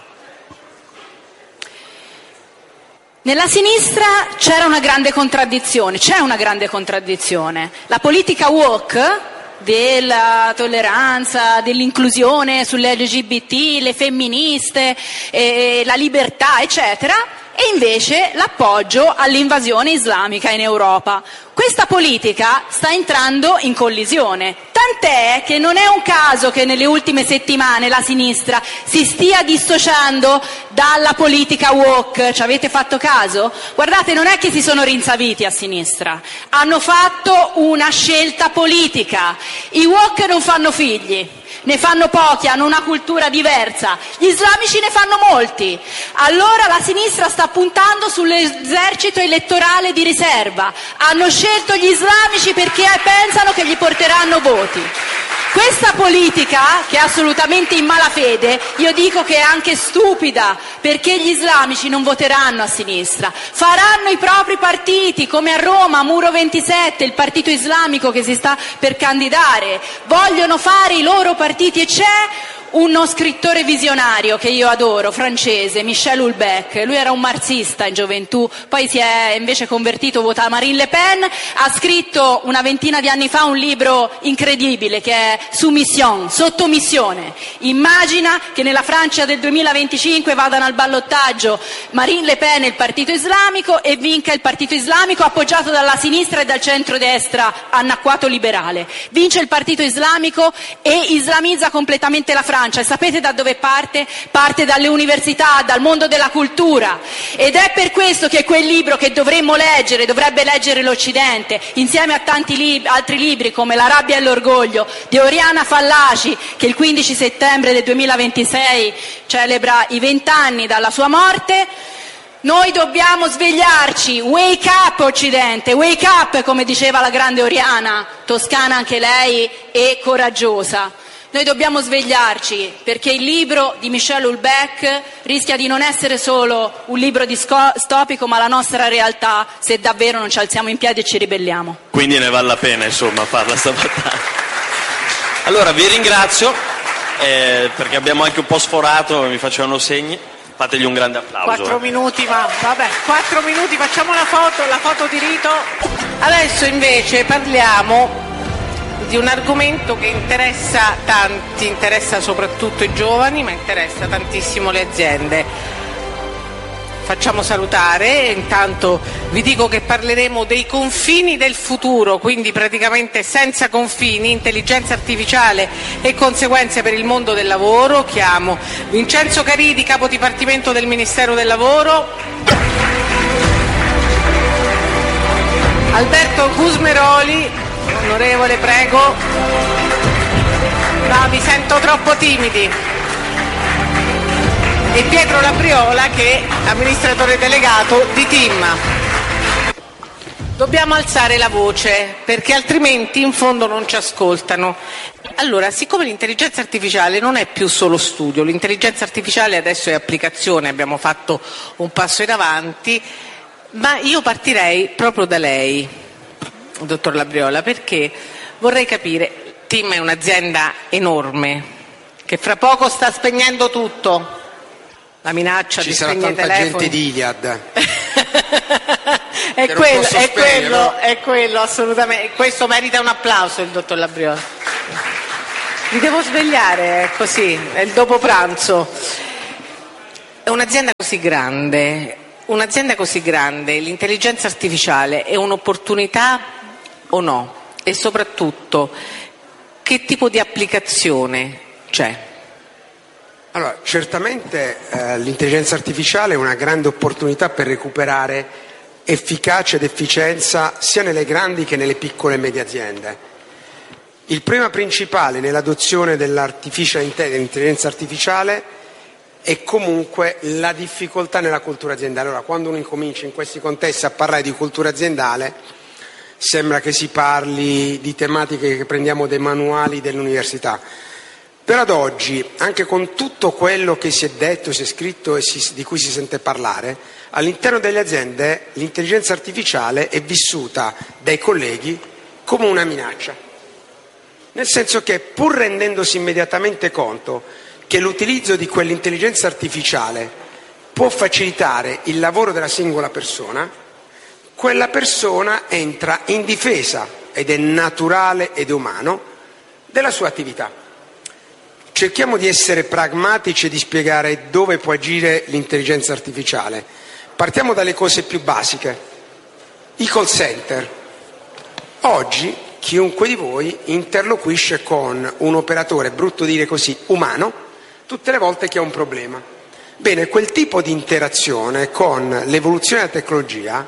[SPEAKER 6] Nella sinistra c'era una grande contraddizione, c'è una grande contraddizione. La politica woke della tolleranza, dell'inclusione sulle L G B T, le femministe, eh, la libertà, eccetera, e invece l'appoggio all'invasione islamica in Europa. Questa politica sta entrando in collisione, tant'è che non è un caso che nelle ultime settimane la sinistra si stia dissociando dalla politica woke. Ci avete fatto caso? Guardate, non è che si sono rinsaviti a sinistra, hanno fatto una scelta politica. I woke non fanno figli, ne fanno pochi, hanno una cultura diversa, gli islamici ne fanno molti. Allora la sinistra sta puntando sull'esercito elettorale di riserva, hanno scelto gli islamici perché pensano che gli porteranno voti. Questa politica, che è assolutamente in malafede, io dico che è anche stupida, perché gli islamici non voteranno a sinistra, faranno i propri partiti, come a Roma, Muro ventisette, il partito islamico che si sta per candidare, vogliono fare i loro partiti. E c'è uno scrittore visionario che io adoro, francese, Michel Houellebecq. Lui era un marxista in gioventù, poi si è invece convertito, vota Marine Le Pen, ha scritto una ventina di anni fa un libro incredibile che è Soumission, sottomissione. Immagina che nella Francia del duemilaventicinque vadano al ballottaggio Marine Le Pen e il partito islamico e vinca il partito islamico appoggiato dalla sinistra e dal centrodestra annacquato liberale. Vince il partito islamico e islamizza completamente la Francia. E sapete da dove parte? Parte dalle università, dal mondo della cultura, ed è per questo che quel libro che dovremmo leggere, dovrebbe leggere l'Occidente, insieme a tanti lib- altri libri come La rabbia e l'orgoglio di Oriana Fallaci, che il quindici settembre del duemilaventisei celebra i vent'anni dalla sua morte. Noi dobbiamo svegliarci, wake up Occidente, wake up, come diceva la grande Oriana, toscana anche lei e coraggiosa. Noi dobbiamo svegliarci, perché il libro di Michel Houellebecq rischia di non essere solo un libro distopico, ma la nostra realtà, se davvero non ci alziamo in piedi e ci ribelliamo.
[SPEAKER 4] Quindi ne vale la pena, insomma, farla sta battaglia. Allora vi ringrazio, eh, perché abbiamo anche un po' sforato, mi facevano segni. Fategli un grande applauso.
[SPEAKER 2] Quattro
[SPEAKER 4] eh.
[SPEAKER 2] minuti, ma vabbè, quattro minuti, facciamo la foto, la foto di rito. Adesso invece parliamo di un argomento che interessa tanti, interessa soprattutto i giovani, ma interessa tantissimo le aziende. Facciamo salutare, intanto vi dico che parleremo dei confini del futuro, quindi praticamente senza confini, intelligenza artificiale e conseguenze per il mondo del lavoro. Chiamo Vincenzo Caridi, capo dipartimento del Ministero del Lavoro, Alberto Gusmeroli, onorevole, prego. No, vi sento troppo timidi. e Pietro Labriola, che è amministratore delegato di TIM. Dobbiamo alzare la voce perché altrimenti in fondo non ci ascoltano. Allora, siccome l'intelligenza artificiale non è più solo studio, l'intelligenza artificiale adesso è applicazione, abbiamo fatto un passo in avanti, ma io partirei proprio da lei, dottor Labriola, perché vorrei capire, TIM è un'azienda enorme che fra poco sta spegnendo tutto, la minaccia
[SPEAKER 8] ci
[SPEAKER 2] di
[SPEAKER 8] sarà
[SPEAKER 2] spegnere
[SPEAKER 8] tanta
[SPEAKER 2] telefoni.
[SPEAKER 8] gente di Iliad.
[SPEAKER 2] È quello, è, quello, è quello, assolutamente. Questo merita un applauso, il dottor Labriola. Vi devo svegliare, è così, è il dopo pranzo. È un'azienda così grande, un'azienda così grande, l'intelligenza artificiale è un'opportunità o no? E soprattutto, che tipo di applicazione c'è?
[SPEAKER 8] Allora, certamente eh, l'intelligenza artificiale è una grande opportunità per recuperare efficacia ed efficienza sia nelle grandi che nelle piccole e medie aziende. Il problema principale nell'adozione dell'artificial intelligence, dell'intelligenza artificiale, è comunque la difficoltà nella cultura aziendale. Allora, quando uno incomincia in questi contesti a parlare di cultura aziendale, sembra che si parli di tematiche che prendiamo dai manuali dell'università. Per ad oggi, anche con tutto quello che si è detto, si è scritto e si, di cui si sente parlare, all'interno delle aziende l'intelligenza artificiale è vissuta dai colleghi come una minaccia. Nel senso che, pur rendendosi immediatamente conto che l'utilizzo di quell'intelligenza artificiale può facilitare il lavoro della singola persona, quella persona entra in difesa, ed è naturale ed umano, della sua attività. Cerchiamo di essere pragmatici e di spiegare dove può agire l'intelligenza artificiale. Partiamo dalle cose più basiche. I call center. Oggi chiunque di voi interloquisce con un operatore, brutto dire così, umano, tutte le volte che ha un problema. Bene, quel tipo di interazione con l'evoluzione della tecnologia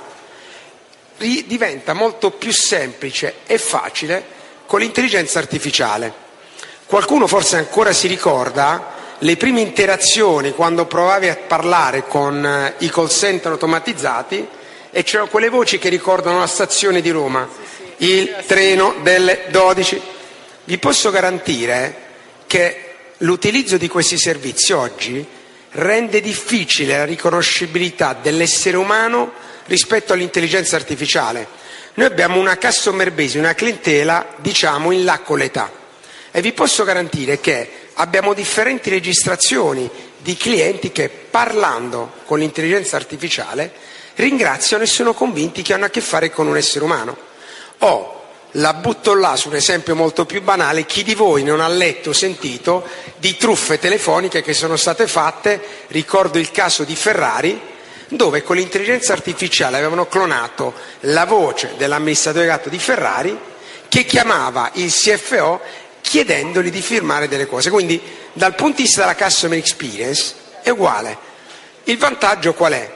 [SPEAKER 8] diventa molto più semplice e facile con l'intelligenza artificiale. Qualcuno forse ancora si ricorda le prime interazioni quando provavi a parlare con i call center automatizzati e c'erano quelle voci che ricordano la stazione di Roma, il treno delle dodici. Vi posso garantire che l'utilizzo di questi servizi oggi rende difficile la riconoscibilità dell'essere umano rispetto all'intelligenza artificiale. Noi abbiamo una customer base, una clientela, diciamo, in là con l'età. E vi posso garantire che abbiamo differenti registrazioni di clienti che, parlando con l'intelligenza artificiale, ringraziano e sono convinti che hanno a che fare con un essere umano. O, la butto là su un esempio molto più banale, chi di voi non ha letto o sentito di truffe telefoniche che sono state fatte? Ricordo il caso di Ferrari, dove con l'intelligenza artificiale avevano clonato la voce dell'amministratore delegato di Ferrari che chiamava il C F O chiedendogli di firmare delle cose. Quindi dal punto di vista della customer experience è uguale. Il vantaggio qual è?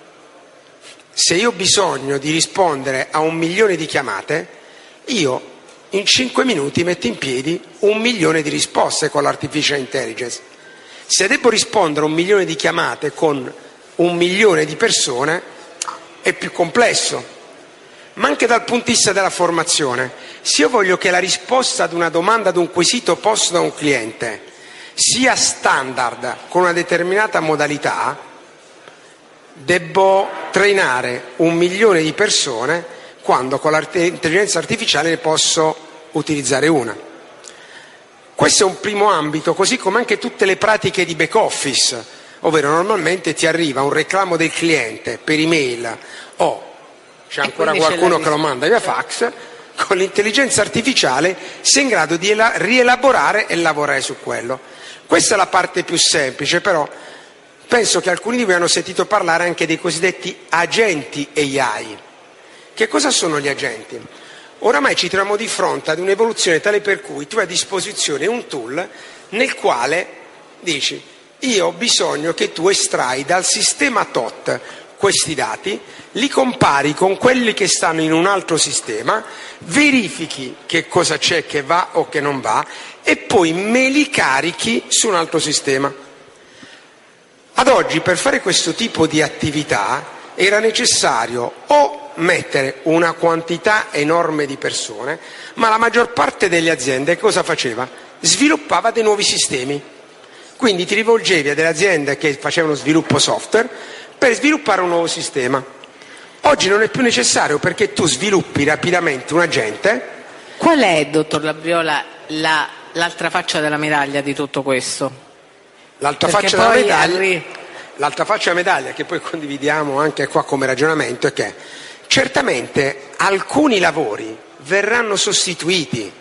[SPEAKER 8] Se io ho bisogno di rispondere a un milione di chiamate, io in cinque minuti metto in piedi un milione di risposte con l'artificial intelligence. Se devo rispondere a un milione di chiamate con un milione di persone è più complesso. Ma anche dal punto di vista della formazione, se io voglio che la risposta ad una domanda, ad un quesito posto da un cliente sia standard con una determinata modalità, devo trainare un milione di persone quando con l'intelligenza artificiale ne posso utilizzare una. Questo è un primo ambito, così come anche tutte le pratiche di back office, ovvero normalmente ti arriva un reclamo del cliente per email o c'è ancora qualcuno che lo manda via fax, con l'intelligenza artificiale sei in grado di rielaborare e lavorare su quello. Questa è la parte più semplice, però penso che alcuni di voi hanno sentito parlare anche dei cosiddetti agenti A I. Che cosa sono gli agenti? Oramai ci troviamo di fronte ad un'evoluzione tale per cui tu hai a disposizione un tool nel quale dici: io ho bisogno che tu estrai dal sistema tot questi dati, li compari con quelli che stanno in un altro sistema, verifichi che cosa c'è che va o che non va e poi me li carichi su un altro sistema. Ad oggi per fare questo tipo di attività era necessario o mettere una quantità enorme di persone, ma la maggior parte delle aziende cosa faceva? Sviluppava dei nuovi sistemi. Quindi ti rivolgevi a delle aziende che facevano sviluppo software per sviluppare un nuovo sistema. Oggi non è più necessario, perché tu sviluppi rapidamente un agente.
[SPEAKER 2] Qual è, dottor Labriola, la, l'altra faccia della medaglia di tutto questo?
[SPEAKER 8] L'altra
[SPEAKER 2] Perché
[SPEAKER 8] faccia, della
[SPEAKER 2] poi
[SPEAKER 8] medaglia,
[SPEAKER 2] arri-
[SPEAKER 8] l'altra faccia della medaglia, che poi condividiamo anche qua come ragionamento, è che certamente alcuni lavori verranno sostituiti.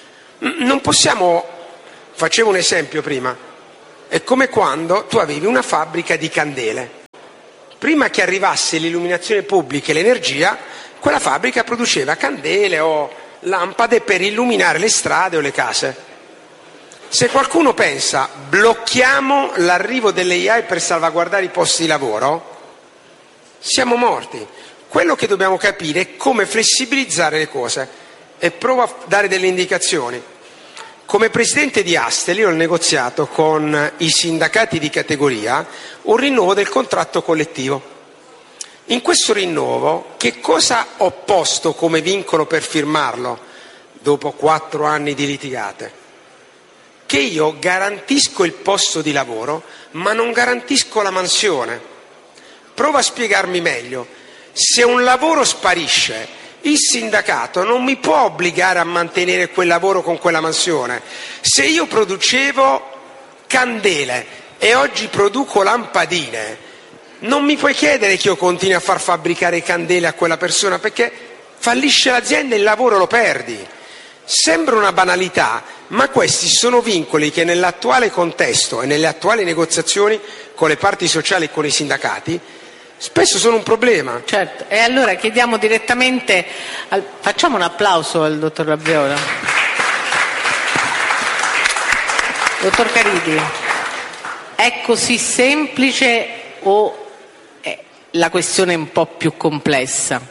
[SPEAKER 8] Non possiamo, facevo un esempio prima, è come quando tu avevi una fabbrica di candele. Prima che arrivasse l'illuminazione pubblica e l'energia, quella fabbrica produceva candele o lampade per illuminare le strade o le case. Se qualcuno pensa blocchiamo l'arrivo delle A I per salvaguardare i posti di lavoro, siamo morti. Quello che dobbiamo capire è come flessibilizzare le cose, e provo a dare delle indicazioni. Come presidente di Astel io ho negoziato con i sindacati di categoria un rinnovo del contratto collettivo. In questo rinnovo che cosa ho posto come vincolo per firmarlo dopo quattro anni di litigate? Che io garantisco il posto di lavoro ma non garantisco la mansione. Provo a spiegarmi meglio. Se un lavoro sparisce, il sindacato non mi può obbligare a mantenere quel lavoro con quella mansione. Se io producevo candele e oggi produco lampadine, non mi puoi chiedere che io continui a far fabbricare candele a quella persona, perché fallisce l'azienda e il lavoro lo perdi. Sembra una banalità, ma questi sono vincoli che nell'attuale contesto e nelle attuali negoziazioni con le parti sociali e con i sindacati spesso sono un problema.
[SPEAKER 2] Certo, e allora chiediamo direttamente, al, facciamo un applauso al dottor Labriola. Dottor Caridi, è così semplice o è la questione un po' più complessa?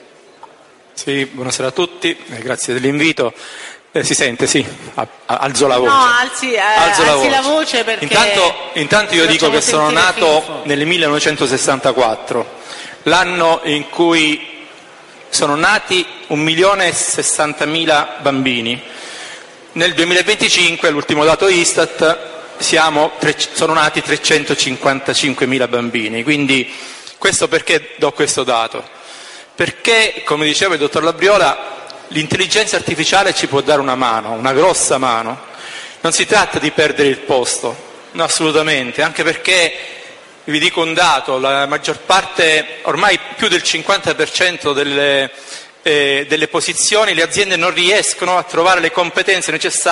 [SPEAKER 9] Sì, buonasera a tutti, eh, grazie dell'invito. Eh, si sente, sì, a, a, alzo la voce.
[SPEAKER 2] No, alzi, eh,
[SPEAKER 9] alzo la
[SPEAKER 2] alzi
[SPEAKER 9] voce.
[SPEAKER 2] la voce perché...
[SPEAKER 9] Intanto, intanto io dico che sono nato nel millenovecentosessantaquattro, l'anno in cui sono nati un milione e sessantamila bambini. Nel duemilaventicinque, l'ultimo dato Istat, siamo, sono nati trecentocinquantacinquemila bambini. Quindi questo perché do questo dato? Perché, come diceva il dottor Labriola, l'intelligenza artificiale ci può dare una mano, una grossa mano. Non si tratta di perdere il posto, no, assolutamente, anche perché, vi dico un dato, la maggior parte, ormai più del cinquanta per cento delle, eh, delle posizioni, le aziende non riescono a trovare le competenze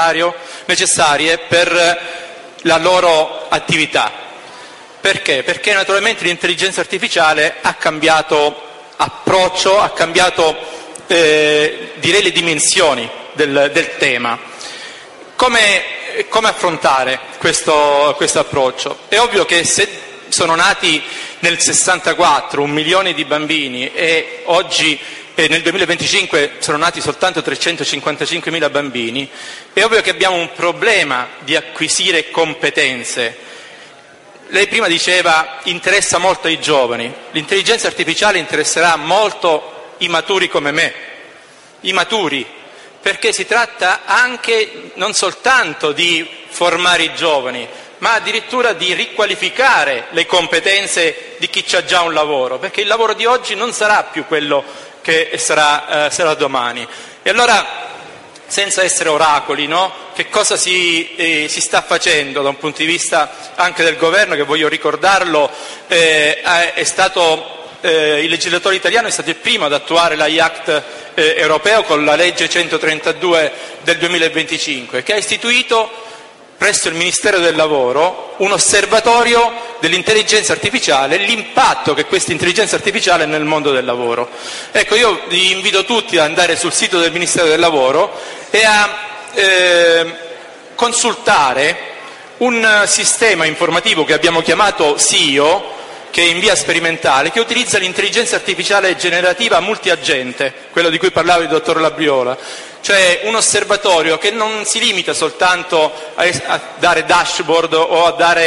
[SPEAKER 9] necessarie per la loro attività. Perché? Perché naturalmente l'intelligenza artificiale ha cambiato approccio, ha cambiato Eh, direi le dimensioni del, del tema. Come, come affrontare questo, questo approccio? È ovvio che se sono nati nel sessantaquattro un milione di bambini e oggi eh, nel duemilaventicinque sono nati soltanto trecentocinquantacinquemila bambini, è ovvio che abbiamo un problema di acquisire competenze. Lei prima diceva interessa molto ai giovani, l'intelligenza artificiale interesserà molto i maturi come me, i maturi, perché si tratta anche non soltanto di formare i giovani, ma addirittura di riqualificare le competenze di chi ha già un lavoro, perché il lavoro di oggi non sarà più quello che sarà, eh, sarà domani. E allora, senza essere oracoli, no? Che cosa si, eh, si sta facendo da un punto di vista anche del governo, che voglio ricordarlo, eh, è stato... Eh, il legislatore italiano è stato il primo ad attuare l'A I Act eh, europeo con la legge centotrentadue del duemilaventicinque, che ha istituito presso il Ministero del Lavoro un osservatorio dell'intelligenza artificiale e l'impatto che questa intelligenza artificiale ha nel mondo del lavoro. Ecco, io vi invito tutti ad andare sul sito del Ministero del Lavoro e a eh, consultare un sistema informativo che abbiamo chiamato S I O, che è in via sperimentale, che utilizza l'intelligenza artificiale generativa multiagente, quello di cui parlava il dottor Labriola, cioè un osservatorio che non si limita soltanto a, a dare dashboard o a dare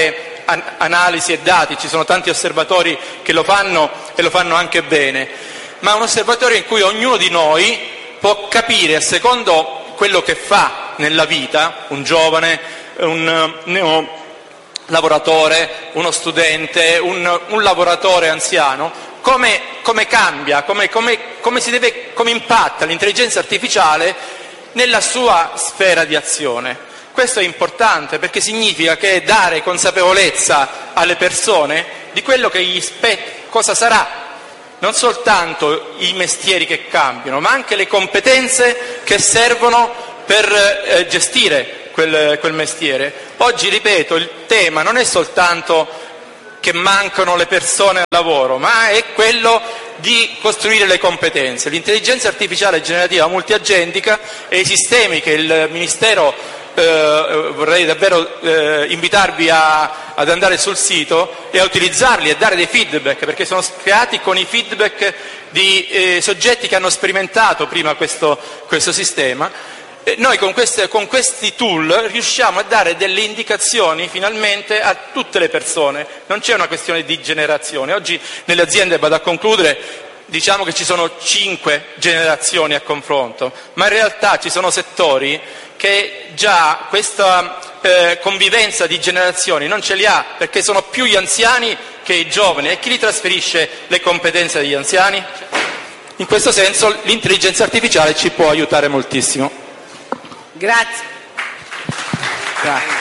[SPEAKER 9] an- analisi e dati, ci sono tanti osservatori che lo fanno e lo fanno anche bene, ma un osservatorio in cui ognuno di noi può capire, secondo quello che fa nella vita, un giovane, un neo lavoratore, uno studente, un, un lavoratore anziano, come, come cambia, come, come, come, si deve, come impatta l'intelligenza artificiale nella sua sfera di azione. Questo è importante perché significa che dare consapevolezza alle persone di quello che gli spetta, cosa sarà, non soltanto i mestieri che cambiano, ma anche le competenze che servono per eh, gestire quel, quel mestiere. Oggi, ripeto, il tema non è soltanto che mancano le persone al lavoro, ma è quello di costruire le competenze. L'intelligenza artificiale generativa multiagentica e i sistemi che il Ministero Eh, vorrei davvero eh, invitarvi a, ad andare sul sito e a utilizzarli e dare dei feedback, perché sono creati con i feedback di eh, soggetti che hanno sperimentato prima questo, questo sistema. Eh, noi con, queste, con questi tool riusciamo a dare delle indicazioni finalmente a tutte le persone, non c'è una questione di generazione. Oggi nelle aziende, vado a concludere, diciamo che ci sono cinque generazioni a confronto, ma in realtà ci sono settori che già questa eh, convivenza di generazioni non ce li ha, perché sono più gli anziani che i giovani. E chi li trasferisce le competenze degli anziani? In questo senso l'intelligenza artificiale ci può aiutare moltissimo.
[SPEAKER 2] Grazie.
[SPEAKER 8] Grazie.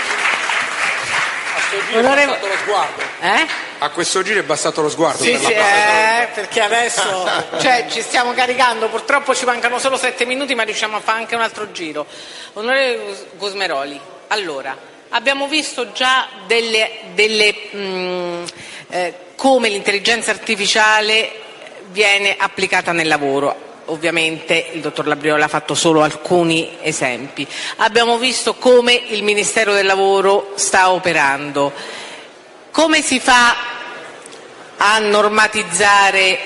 [SPEAKER 2] Onorevole...
[SPEAKER 8] lo sguardo.
[SPEAKER 2] Eh?
[SPEAKER 8] A questo giro è bastato lo sguardo.
[SPEAKER 2] Sì,
[SPEAKER 8] per
[SPEAKER 2] sì,
[SPEAKER 8] la
[SPEAKER 2] eh, perché adesso cioè, ci stiamo caricando, purtroppo ci mancano solo sette minuti, ma riusciamo a fare anche un altro giro. Onorevole Gusmeroli, allora, abbiamo visto già delle, delle, mh, eh, come l'intelligenza artificiale viene applicata nel lavoro. Ovviamente il dottor Labriola ha fatto solo alcuni esempi. Abbiamo visto come il Ministero del Lavoro sta operando. Come si fa a normatizzare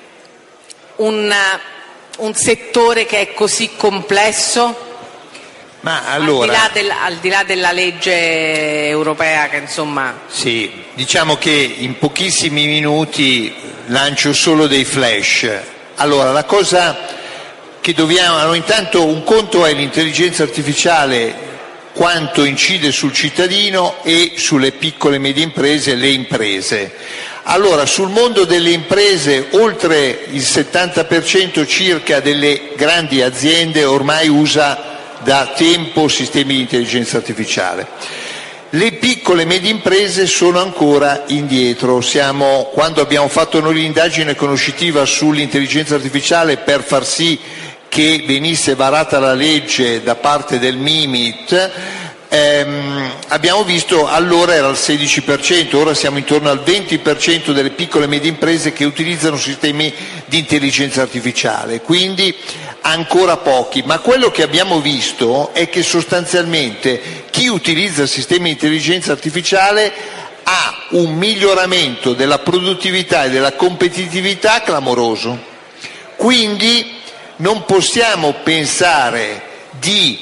[SPEAKER 2] un, un settore che è così complesso?
[SPEAKER 10] Ma allora,
[SPEAKER 2] al, di là del, al di là della legge europea che insomma...
[SPEAKER 10] Sì, diciamo che in pochissimi minuti lancio solo dei flash. Allora, la cosa che dobbiamo... Allora, intanto un conto è l'intelligenza artificiale, quanto incide sul cittadino e sulle piccole e medie imprese e le imprese. Allora, sul mondo delle imprese, oltre il settanta per cento circa delle grandi aziende ormai usa da tempo sistemi di intelligenza artificiale. Le piccole e medie imprese sono ancora indietro. Siamo, quando abbiamo fatto noi l'indagine conoscitiva sull'intelligenza artificiale per far sì che venisse varata la legge da parte del Mimit, ehm, abbiamo visto allora era il sedici per cento, ora siamo intorno al venti per cento delle piccole e medie imprese che utilizzano sistemi di intelligenza artificiale, quindi ancora pochi. Ma quello che abbiamo visto è che sostanzialmente chi utilizza sistemi di intelligenza artificiale ha un miglioramento della produttività e della competitività clamoroso. Quindi non possiamo pensare di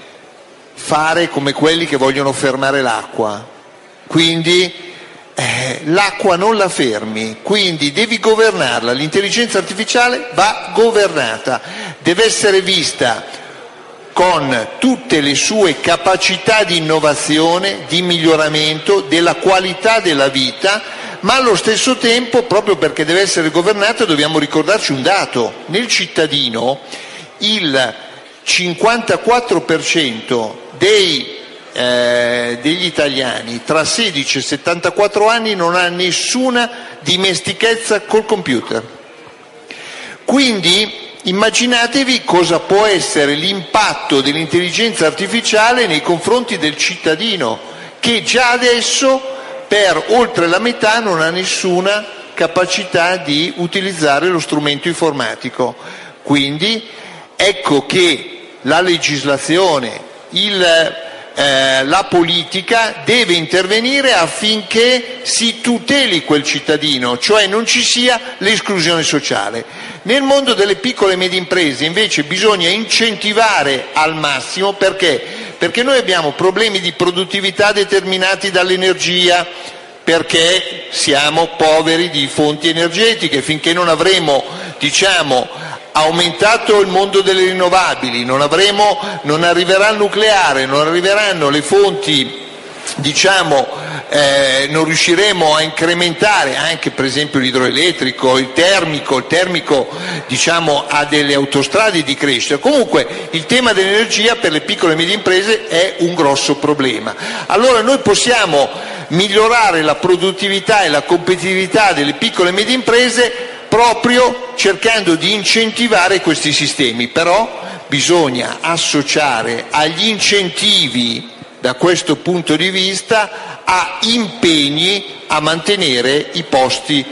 [SPEAKER 10] fare come quelli che vogliono fermare l'acqua, quindi eh, l'acqua non la fermi, quindi devi governarla. L'intelligenza artificiale va governata, deve essere vista con tutte le sue capacità di innovazione, di miglioramento della qualità della vita, ma allo stesso tempo, proprio perché deve essere governata, dobbiamo ricordarci un dato: nel cittadino il cinquantaquattro per cento dei, eh, degli italiani tra sedici e settantaquattro anni non ha nessuna dimestichezza col computer. Quindi immaginatevi cosa può essere l'impatto dell'intelligenza artificiale nei confronti del cittadino, che già adesso per oltre la metà non ha nessuna capacità di utilizzare lo strumento informatico. Quindi ecco che la legislazione, il, eh, la politica deve intervenire affinché si tuteli quel cittadino, cioè non ci sia l'esclusione sociale. Nel mondo delle piccole e medie imprese invece bisogna incentivare al massimo, perché Perché noi abbiamo problemi di produttività determinati dall'energia, perché siamo poveri di fonti energetiche. Finché non avremo, diciamo, aumentato il mondo delle rinnovabili, non avremo, non arriverà il nucleare, non arriveranno le fonti, diciamo, eh, non riusciremo a incrementare anche per esempio l'idroelettrico, il termico, il termico diciamo ha delle autostrade di crescita. Comunque il tema dell'energia per le piccole e medie imprese è un grosso problema. Allora noi possiamo migliorare la produttività e la competitività delle piccole e medie imprese proprio cercando di incentivare questi sistemi, però bisogna associare agli incentivi da questo punto di vista a impegni a mantenere i posti